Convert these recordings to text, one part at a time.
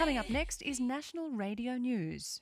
Coming up next is National Radio News.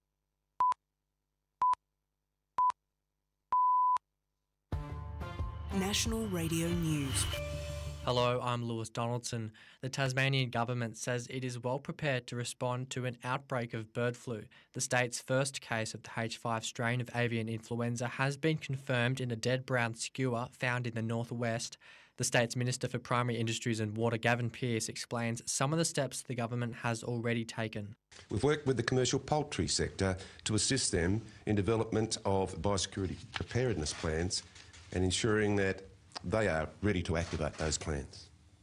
National Radio News. Hello, I'm Lewis Donaldson. The Tasmanian government says it is well prepared to respond to an outbreak of bird flu. The state's first case of the H5 strain of avian influenza has been confirmed in a dead brown skua found in the northwest. The state's Minister for Primary Industries and Water, Gavin Pearce, explains some of the steps the government has already taken. We've worked with the commercial poultry sector to assist them in development of biosecurity preparedness plans and ensuring that they are ready to activate those plans.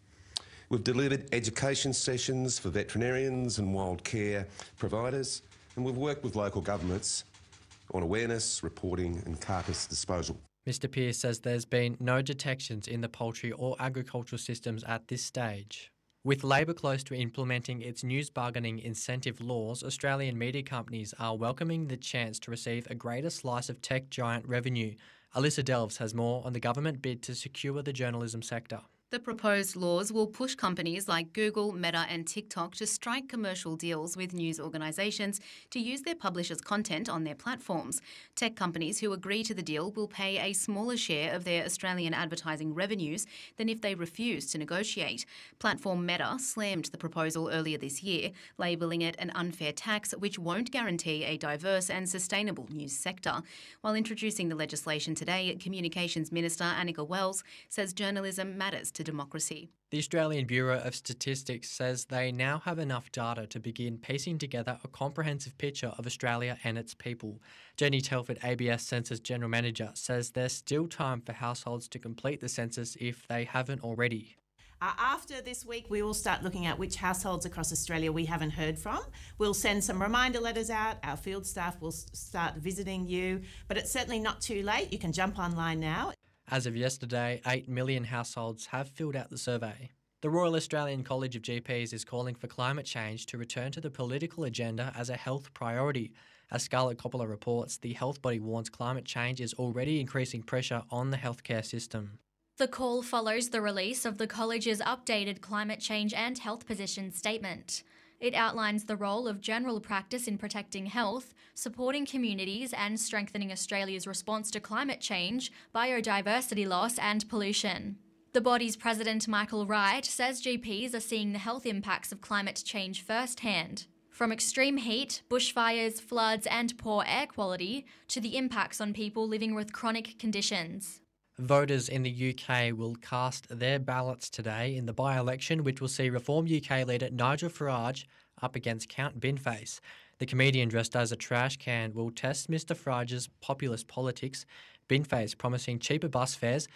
We've delivered education sessions for veterinarians and wild care providers, and we've worked with local governments on awareness, reporting and carcass disposal. Mr Pearce says there's been no detections in the poultry or agricultural systems at this stage. With Labor close to implementing its news bargaining incentive laws, Australian media companies are welcoming the chance to receive a greater slice of tech giant revenue. Alyssa Delves has more on the government bid to secure the journalism sector. The proposed laws will push companies like Google, Meta and TikTok to strike commercial deals with news organisations to use their publishers' content on their platforms. Tech companies who agree to the deal will pay a smaller share of their Australian advertising revenues than if they refuse to negotiate. Platform Meta slammed the proposal earlier this year, labelling it an unfair tax which won't guarantee a diverse and sustainable news sector. While introducing the legislation today, Communications Minister Annika Wells says journalism matters to democracy. The Australian Bureau of Statistics says they now have enough data to begin piecing together a comprehensive picture of Australia and its people. Jenny Telford, ABS Census General Manager, says there's still time for households to complete the census if they haven't already. After this week, we will start looking at which households across Australia we haven't heard from. We'll send some reminder letters out. Our field staff will start visiting you, but it's certainly not too late. You can jump online now. As of yesterday, 8 million households have filled out the survey. The Royal Australian College of GPs is calling for climate change to return to the political agenda as a health priority. As Scarlett Coppola reports, the health body warns climate change is already increasing pressure on the healthcare system. The call follows the release of the college's updated climate change and health position statement. It outlines the role of general practice in protecting health, supporting communities and strengthening Australia's response to climate change, biodiversity loss and pollution. The body's president, Michael Wright, says GPs are seeing the health impacts of climate change firsthand. From extreme heat, bushfires, floods and poor air quality to the impacts on people living with chronic conditions. Voters in the UK will cast their ballots today in the by-election, which will see Reform UK leader Nigel Farage up against Count Binface. The comedian dressed as a trash can will test Mr Farage's populist politics, Binface promising cheaper bus fares,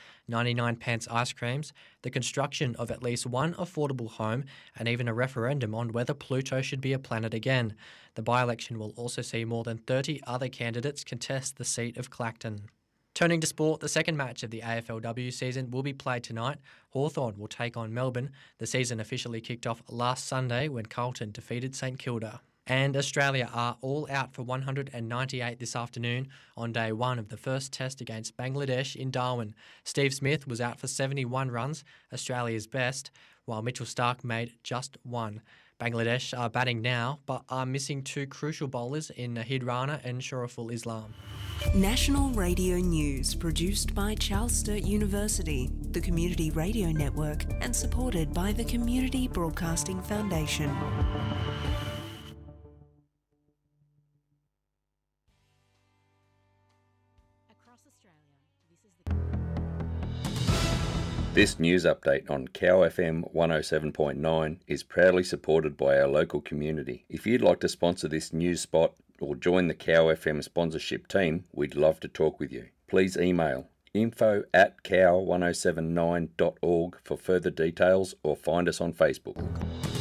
99p ice creams, the construction of at least one affordable home, and even a referendum on whether Pluto should be a planet again. The by-election will also see more than 30 other candidates contest the seat of Clacton. Turning to sport, the second match of the AFLW season will be played tonight. Hawthorn will take on Melbourne. The season officially kicked off last Sunday when Carlton defeated St Kilda. And Australia are all out for 198 this afternoon on day one of the first test against Bangladesh in Darwin. Steve Smith was out for 71 runs, Australia's best, while Mitchell Starc made just one. Bangladesh are batting now, but are missing two crucial bowlers in Nahid Rana and Sharaful Islam. National Radio News, produced by Charles Sturt University, the Community Radio Network, and supported by the Community Broadcasting Foundation. This news update on Cow FM 107.9 is proudly supported by our local community. If you'd like to sponsor this news spot or join the Cow FM sponsorship team, we'd love to talk with you. Please email info@cow1079.org for further details or find us on Facebook.